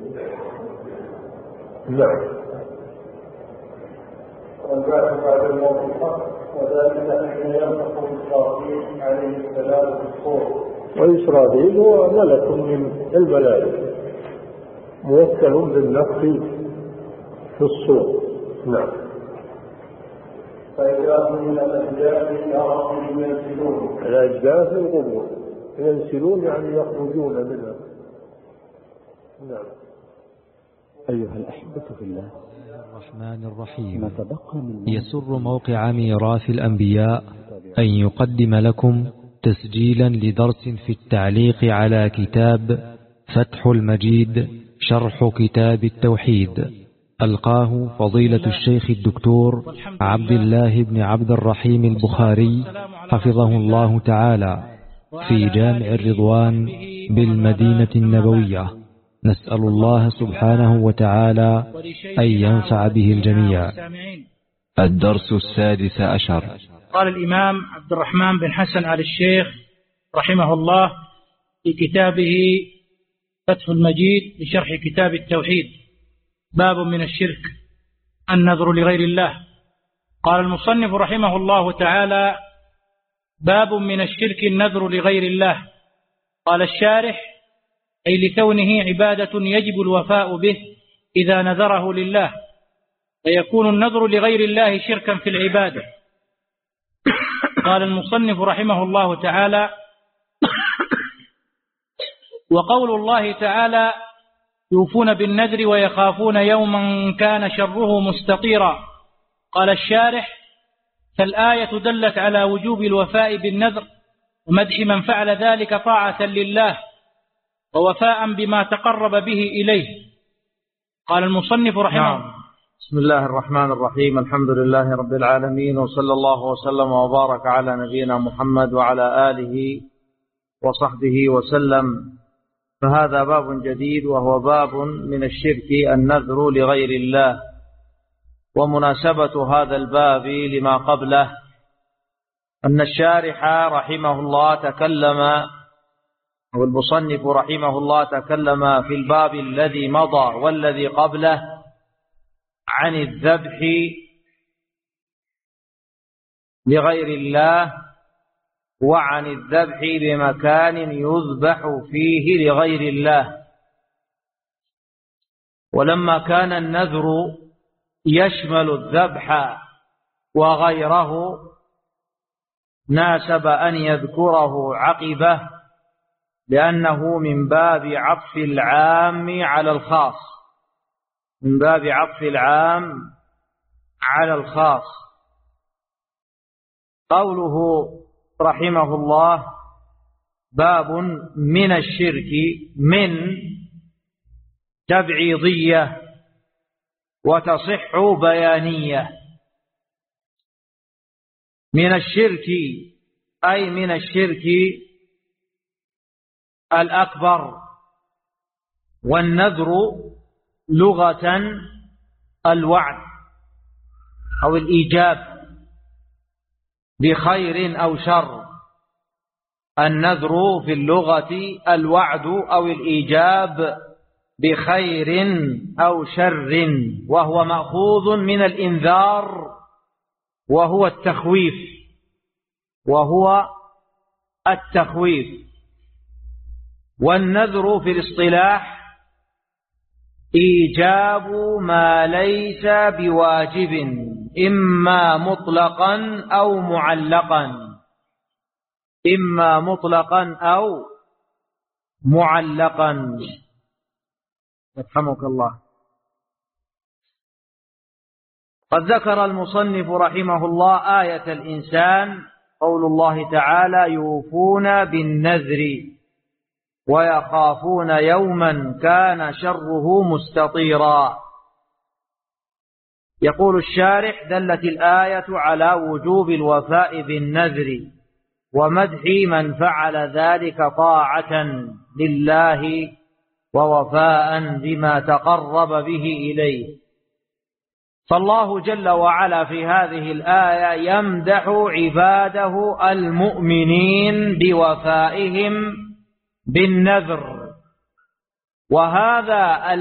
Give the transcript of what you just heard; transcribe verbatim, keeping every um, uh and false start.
نعم. والبعث بعد الموت حق، وذلك حين ينفخ إسرافيل عليه السلام في الصور. وإسرافيل هو ملك من الملائكة موكل بالنفخ في الصور. نعم. فإذا من الأجداث إلى ربهم ينسلون. الأجداث القبور ينسلون يعني يخرجون منها. نعم. أيها الأحبة في الله، الرحمن الرحيم. ما تبقى من يسر موقع ميراث الأنبياء أن يقدم لكم تسجيلا لدرس في التعليق على كتاب فتح المجيد شرح كتاب التوحيد، ألقاه فضيلة الشيخ الدكتور عبد الله بن عبد الرحيم البخاري حفظه الله تعالى في جامع الرضوان بالمدينة النبوية. نسأل الله سبحانه وتعالى أن ينفع به الجميع. الدرس السادس عشر. قال الإمام عبد الرحمن بن حسن آل الشيخ رحمه الله في كتابه فتح المجيد لشرح كتاب التوحيد: باب من الشرك النذر لغير الله. قال المصنف رحمه الله تعالى: باب من الشرك النذر لغير الله. قال الشارح: أي لكونه عبادة يجب الوفاء به إذا نذره لله، فيكون النذر لغير الله شركا في العبادة. قال المصنف رحمه الله تعالى: وقول الله تعالى: يوفون بالنذر ويخافون يوما كان شره مستطيرا. قال الشارح: فالآية دلت على وجوب الوفاء بالنذر ومدح من فعل ذلك طاعة لله ووفاء بما تقرب به إليه. قال المصنف رحمه نعم. بسم الله الرحمن الرحيم. الحمد لله رب العالمين، وصلى الله وسلم وبارك على نبينا محمد وعلى آله وصحبه وسلم. فهذا باب جديد، وهو باب من الشرك النذر لغير الله. ومناسبة هذا الباب لما قبله أن الشارح رحمه الله تكلم، والمصنف رحمه الله تكلم في الباب الذي مضى والذي قبله عن الذبح لغير الله، وعن الذبح بمكان يذبح فيه لغير الله. ولما كان النذر يشمل الذبح وغيره ناسب أن يذكره عقبه، لأنه من باب عطف العام على الخاص، من باب عطف العام على الخاص. قوله رحمه الله: باب من الشرك، من تبعيضية وتصح بيانية. من الشرك أي من الشرك الأكبر. والنذر لغة الوعد أو الإيجاب بخير أو شر. النذر في اللغة الوعد أو الإيجاب بخير أو شر، وهو مأخوذ من الإنذار وهو التخويف وهو التخويف. والنذر في الاصطلاح إيجاب ما ليس بواجب، إما مطلقا أو معلقا، إما مطلقا أو معلقا. يرحمك الله. قد ذكر المصنف رحمه الله آية الإنسان، قول الله تعالى: يوفون بالنذر ويخافون يوما كان شره مستطيرا. يقول الشارح: دلت الآية على وجوب الوفاء بالنذر ومدح من فعل ذلك طاعة لله ووفاء بما تقرب به إليه. فالله جل وعلا في هذه الآية يمدح عباده المؤمنين بوفائهم بالنذر، وهذا